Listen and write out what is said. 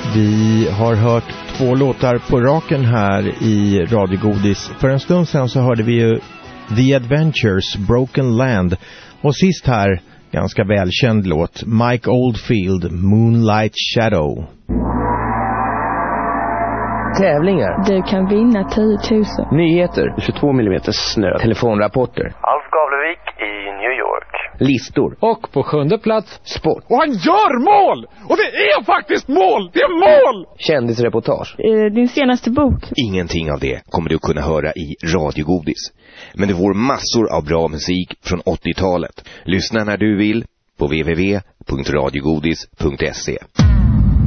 Vi har hört 2 låtar på raken här i Radio Godis. För en stund sedan så hörde vi ju The Adventures, Broken Land. Och sist här, ganska välkänd låt, Mike Oldfield, Moonlight Shadow. Tävlingar. Du kan vinna 10 000. Nyheter. 22 mm snö. Telefonrapporter. Alf Gavlevik i New York. Listor. Och på 7:e plats, sport. Och han gör mål! Och det är faktiskt mål! Det är mål! Kändisreportage. Din senaste bok. Ingenting av det kommer du kunna höra i Radio Godis. Men det får massor av bra musik från 80-talet. Lyssna när du vill på www.radiogodis.se.